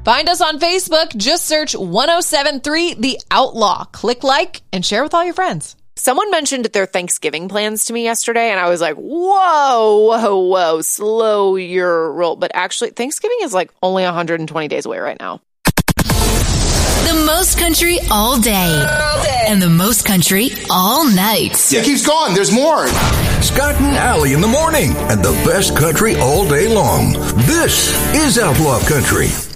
Find us on Facebook. Just search 1073 The Outlaw. Click like and share with all your friends. Someone mentioned their Thanksgiving plans to me yesterday, and I was like, whoa, slow your roll. But actually, Thanksgiving is like only 120 days away right now. The most country all day. And the most country all night. It keeps going. There's more. Scott and Allie in the morning and the best country all day long. This is Outlaw Country.